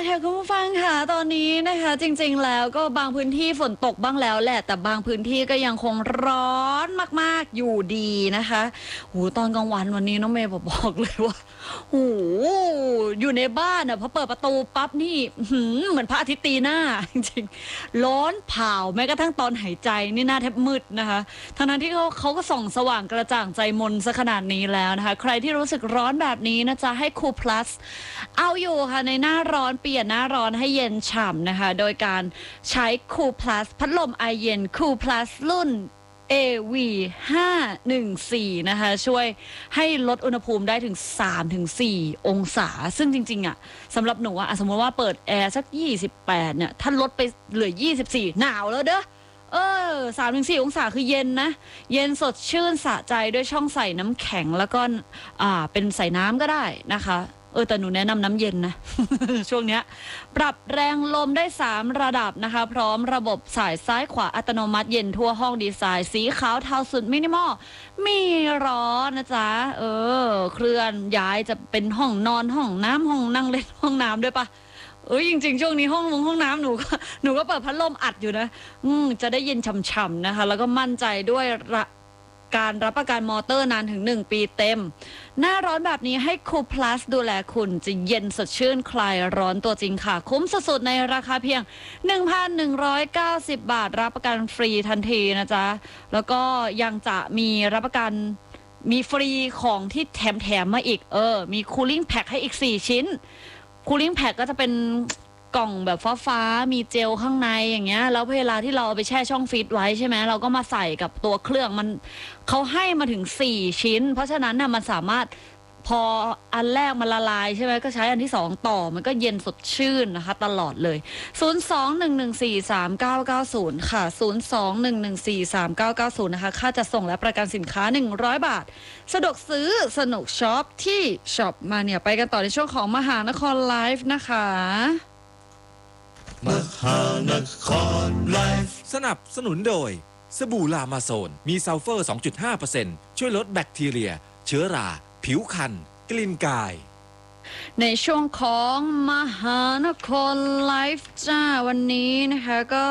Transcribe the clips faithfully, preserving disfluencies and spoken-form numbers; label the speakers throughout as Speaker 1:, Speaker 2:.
Speaker 1: ค่ะคุณผู้ฟังค่ะตอนนี้นะคะจริงๆแล้วก็บางพื้นที่ฝนตกบ้างแล้วแหละแต่บางพื้นที่ก็ยังคงร้อนมากๆอยู่ดีนะคะโหตอนกลางวันวันนี้น้องเมย์บอกเลยว่าโหอยู่ในบ้านอ่ะพอเปิดประตูปั๊บนี่เหมือนพระอาทิตย์ตีหน้าจริงๆร้อนเผาแม้กระทั่งตอนหายใจนี่หน้าแทบมืดนะคะทั้งนั้นที่เขาเขาก็ส่องสว่างกระจ่างใจมนซะขนาดนี้แล้วนะคะใครที่รู้สึกร้อนแบบนี้นะจ๊ะให้คูลพลัสเอาอยู่ค่ะในหน้าร้อนเปลี่ยนหน้าร้อนให้เย็นฉ่ำนะคะโดยการใช้คูลพลัสพัดลมไอเย็นคูลพลัสรุ่น เอ วี ห้าหนึ่งสี่ นะคะช่วยให้ลดอุณหภูมิได้ถึง สามถึงสี่ องศาซึ่งจริงๆอ่ะสำหรับหนูอ่ะสมมติว่าเปิดแอร์สักยี่สิบแปดเนี่ยถ้าลดไปเหลือยี่สิบสี่หนาวแล้วเด้อเออ สามถึงสี่ องศาคือเย็นนะเย็นสดชื่นสะใจด้วยช่องใส่น้ำแข็งแล้วก็อ่าเป็นใส่น้ำก็ได้นะคะเออแต่หนูแนะนำน้ำเย็นนะ ช่วงเนี้ยปรับแรงลมได้สามระดับนะคะพร้อมระบบสายซ้ายขวาอัตโนมัติเย็นทั่วห้องดีไซน์สีขาวเทาสุดมินิมอลมีร้อนนะจ๊ะเออเคลื่อนย้ายจะเป็นห้องนอนห้องน้ำห้องนั่งเล่นห้องน้ำด้วยปะเออจริงๆช่วงนี้ห้องลงห้องน้ำหนูก็หนูก็เปิดพัดลมอัดอยู่นะอืมจะได้เย็นฉ่ำๆนะคะแล้วก็มั่นใจด้วยการรับประกันมอเตอร์นานถึงหนึ่งปีเต็มหน้าร้อนแบบนี้ให้คูลพลัสดูแลคุณจะเย็นสดชื่นคลายร้อนตัวจริงค่ะคุ้มสุดๆในราคาเพียง หนึ่งพันหนึ่งร้อยเก้าสิบ บาทรับประกันฟรีทันทีนะจ๊ะแล้วก็ยังจะมีรับประกันมีฟรีของที่แถมๆมาอีกเออมีคูลิ่งแพ็คให้อีกสี่ชิ้นคูลิ่งแพ็คก็จะเป็นกล่องแบบฟ้าๆมีเจลข้างในอย่างเงี้ยแล้วเวลาที่เราเอาไปแช่ช่องฟรีซไว้ใช่ไหมเราก็มาใส่กับตัวเครื่องมันเขาให้มาถึงสี่ชิ้นเพราะฉะนั้นน่ะมันสามารถพออันแรกมันละลายใช่ไหมก็ใช้อันที่สองต่อมันก็เย็นสดชื่นนะคะตลอดเลยศูนย์ สอง หนึ่ง หนึ่ง สี่ สาม เก้า เก้า ศูนย์ค่ะศูนย์ สอง หนึ่ง หนึ่ง สี่ สาม เก้า เก้า ศูนย์นะคะค่าจัดส่งและประกันสินค้าหนึ่งร้อยบาทสะดวกซื้อสนุกช็อปที่ช็อปมาเนี่ยไปกันต่อในช่วงของมหานครไลฟ์นะคะ
Speaker 2: มหานครไลฟ์สนับสนุนโดยสบู่ลามาโซนมีซัลเฟอร์ สองจุดห้าเปอร์เซ็นต์ ช่วยลดแบคทีเรียเชื้อราผิวคันกลิ่นกาย
Speaker 1: ในช่วงของมหานครไลฟ์จ้าวันนี้นะคะก็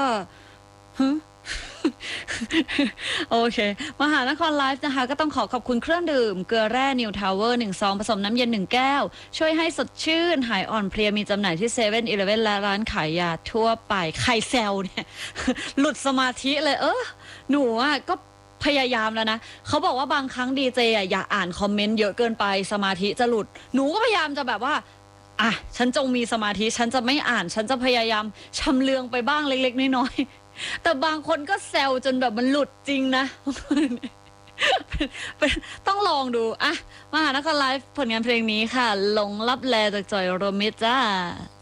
Speaker 1: โอเคมหานครไลฟ์นะคะก็ต้องขอขอบคุณเครื่องดื่มเกลือแร่นิวทาวเวอร์หนึ่งซองผสมน้ำเย็นหนึ่งแก้วช่วยให้สดชื่นหายอ่อนเพลียมีจำหน่ายที่เซเว่นอีเลฟเว่นและร้านขายยาทั่วไปใครแซวเนี่ย หลุดสมาธิเลยเออหนูอ่ะก็พยายามแล้วนะเขาบอกว่าบางครั้งดีเจอ่ะอย่าอ่านคอมเมนต์เยอะเกินไปสมาธิจะหลุดหนูก็พยายามจะแบบว่าอ่ะฉันจงมีสมาธิฉันจะไม่อ่านฉันจะพยายามชำเลืองไปบ้างเล็กๆน้อยๆแต่บางคนก็แซวจนแบบมันหลุดจริงนะต้องลองดูอ่ะมหานครไลฟ์ผลงานเพลงนี้ค่ะหลงลับแลจากจอยโรมิจ้า